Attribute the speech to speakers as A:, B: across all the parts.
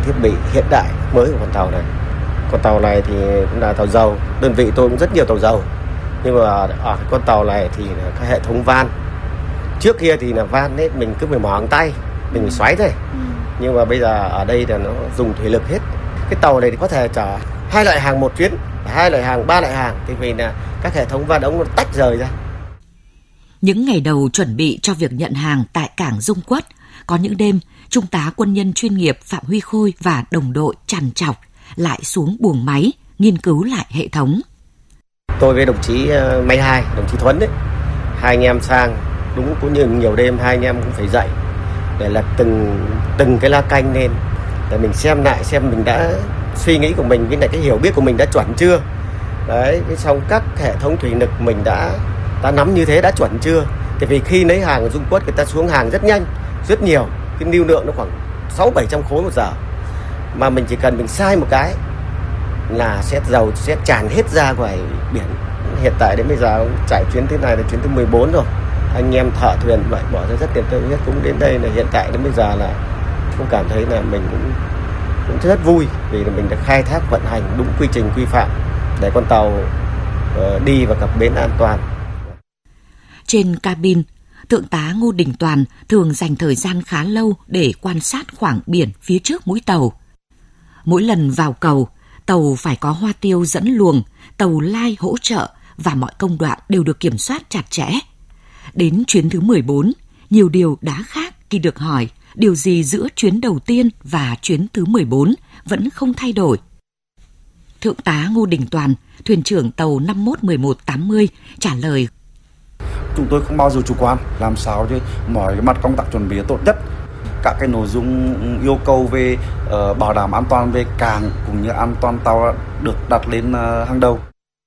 A: thiết bị hiện đại mới của con tàu này. Con tàu này thì cũng là tàu dầu, đơn vị tôi cũng rất nhiều tàu dầu. Nhưng mà ở con tàu này thì cái hệ thống van. Trước kia thì là van ấy mình cứ phải mò bằng tay, mình phải xoáy thôi. Nhưng mà bây giờ ở đây là nó dùng thủy lực hết. Cái tàu này thì có thể chở 2 loại hàng một chuyến, 2 loại hàng, 3 loại hàng, thì vì là các hệ thống van ống nó tách rời ra.
B: Những ngày đầu chuẩn bị cho việc nhận hàng tại cảng Dung Quất, có những đêm Trung tá quân nhân chuyên nghiệp Phạm Huy Khôi và đồng đội trằn trọc lại xuống buồng máy nghiên cứu lại hệ thống.
A: Tôi với đồng chí May 2, đồng chí Thuấn đấy, hai anh em sang, đúng cũng như nhiều đêm hai anh em cũng phải dậy để lật từng cái la canh lên để mình xem lại xem mình đã suy nghĩ của mình với lại cái hiểu biết của mình đã chuẩn chưa. Đấy, xong các hệ thống thủy lực mình đã nắm như thế đã chuẩn chưa. Thì vì khi lấy hàng ở Dung Quất người ta xuống hàng rất nhanh, rất nhiều, cái lưu lượng nó khoảng 600-700 khối một giờ. Mà mình chỉ cần mình sai một cái là dầu sẽ tràn hết ra ngoài biển. Hiện tại đến bây giờ chạy chuyến thứ này là chuyến thứ 14 rồi. Anh em thợ thuyền vậy bỏ ra rất tiền tâm huyết cũng đến đây là hiện tại đến bây giờ là cũng cảm thấy là mình cũng rất vui vì là mình đã khai thác vận hành đúng quy trình quy phạm để con tàu đi và cập bến an toàn.
B: Trên cabin, Thượng tá Ngô Đình Toàn thường dành thời gian khá lâu để quan sát khoảng biển phía trước mũi tàu. Mỗi lần vào cầu, tàu phải có hoa tiêu dẫn luồng, tàu lai hỗ trợ và mọi công đoạn đều được kiểm soát chặt chẽ. Đến chuyến thứ 14, nhiều điều đã khác khi được hỏi điều gì giữa chuyến đầu tiên và chuyến thứ 14 vẫn không thay đổi. Thượng tá Ngô Đình Toàn, thuyền trưởng tàu 511180 trả lời:
C: Chúng tôi không bao giờ chủ quan, làm sao chứ mọi cái mặt công tác chuẩn bị tốt nhất. Các cái nội dung yêu cầu về bảo đảm an toàn về cảng cũng như an toàn tàu được đặt lên hàng đầu.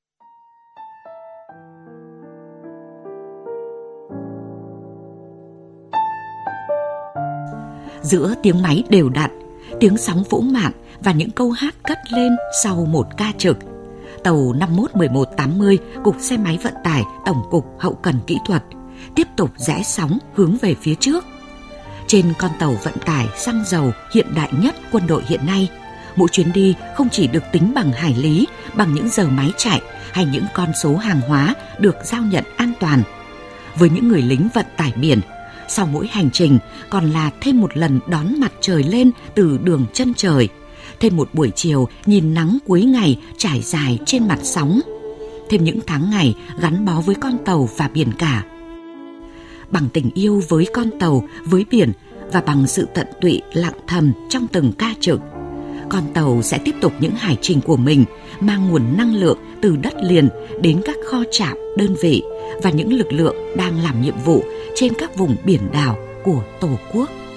B: Giữa tiếng máy đều đặn, tiếng sóng vỗ mạn và những câu hát cất lên sau một ca trực, tàu 511180 Cục Xe máy Vận tải Tổng cục Hậu cần Kỹ thuật tiếp tục rẽ sóng hướng về phía trước. Trên con tàu vận tải xăng dầu hiện đại nhất quân đội hiện nay, mỗi chuyến đi không chỉ được tính bằng hải lý, bằng những giờ máy chạy hay những con số hàng hóa được giao nhận an toàn. Với những người lính vận tải biển, sau mỗi hành trình còn là thêm một lần đón mặt trời lên từ đường chân trời, thêm một buổi chiều nhìn nắng cuối ngày trải dài trên mặt sóng, thêm những tháng ngày gắn bó với con tàu và biển cả. Bằng tình yêu với con tàu, với biển và bằng sự tận tụy lặng thầm trong từng ca trực, con tàu sẽ tiếp tục những hải trình của mình, mang nguồn năng lượng từ đất liền đến các kho trạm, đơn vị và những lực lượng đang làm nhiệm vụ trên các vùng biển đảo của Tổ quốc.